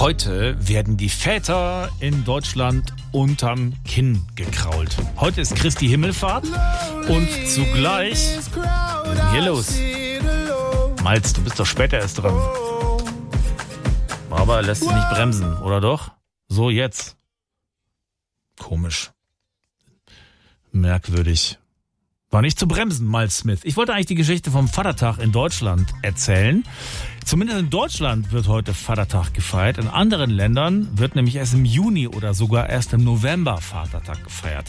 Heute werden die Väter in Deutschland unterm Kinn gekrault. Heute ist Christi Himmelfahrt und zugleich... Was ist denn hier los? Malz, du bist doch später erst dran. Aber lässt sich nicht bremsen, oder doch? So, jetzt. Komisch. Merkwürdig. War nicht zu bremsen, Miles Smith. Ich wollte eigentlich die Geschichte vom Vatertag in Deutschland erzählen. Zumindest in Deutschland wird heute Vatertag gefeiert. In anderen Ländern wird nämlich erst im Juni oder sogar erst im November Vatertag gefeiert.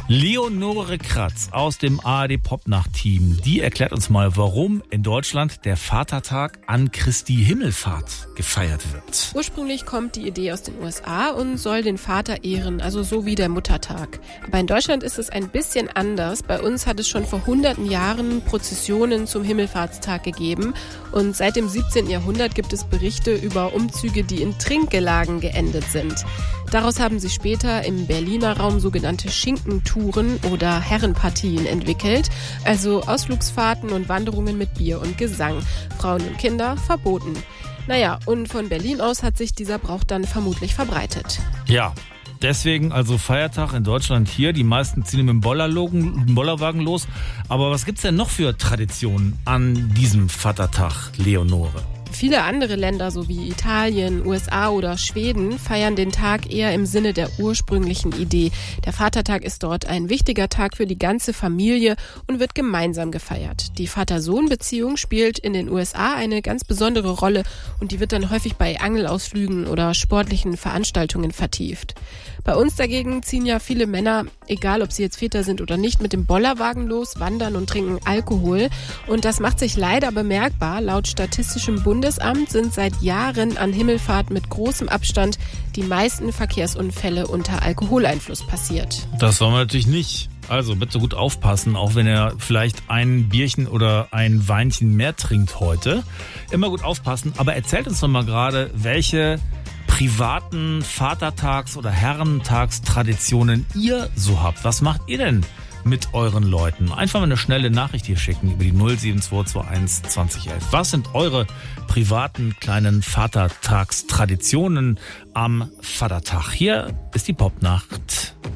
Leonore Kratz aus dem ARD-Popnacht-Team, die erklärt uns mal, warum in Deutschland der Vatertag an Christi Himmelfahrt gefeiert wird. Ursprünglich kommt die Idee aus den USA und soll den Vater ehren, also so wie der Muttertag. Aber in Deutschland ist es ein bisschen anders. Bei uns hat es schon vor hunderten Jahren Prozessionen zum Himmelfahrtstag gegeben und seit dem 17. Jahrhundert gibt es Berichte über Umzüge, die in Trinkgelagen geendet sind. Daraus haben sich später im Berliner Raum sogenannte Schinkentouren oder Herrenpartien entwickelt, also Ausflugsfahrten und Wanderungen mit Bier und Gesang. Frauen und Kinder verboten. Naja, und von Berlin aus hat sich dieser Brauch dann vermutlich verbreitet. Ja. Deswegen also Feiertag in Deutschland hier. Die meisten ziehen mit dem Bollerwagen los. Aber was gibt's denn noch für Traditionen an diesem Vatertag, Leonore? Viele andere Länder, so wie Italien, USA oder Schweden, feiern den Tag eher im Sinne der ursprünglichen Idee. Der Vatertag ist dort ein wichtiger Tag für die ganze Familie und wird gemeinsam gefeiert. Die Vater-Sohn-Beziehung spielt in den USA eine ganz besondere Rolle und die wird dann häufig bei Angelausflügen oder sportlichen Veranstaltungen vertieft. Bei uns dagegen ziehen ja viele Männer, egal ob sie jetzt Väter sind oder nicht, mit dem Bollerwagen los, wandern und trinken Alkohol. Und das macht sich leider bemerkbar. Laut Statistischem Bundesamt sind seit Jahren an Himmelfahrt mit großem Abstand die meisten Verkehrsunfälle unter Alkoholeinfluss passiert. Das wollen wir natürlich nicht. Also bitte gut aufpassen, auch wenn ihr vielleicht ein Bierchen oder ein Weinchen mehr trinkt heute. Immer gut aufpassen. Aber erzählt uns doch mal gerade, welche privaten Vatertags- oder Herrentagstraditionen ihr so habt. Was macht ihr denn mit euren Leuten? Einfach mal eine schnelle Nachricht hier schicken über die 07221 2011. Was sind eure privaten kleinen Vatertagstraditionen am Vatertag? Hier ist die Popnacht.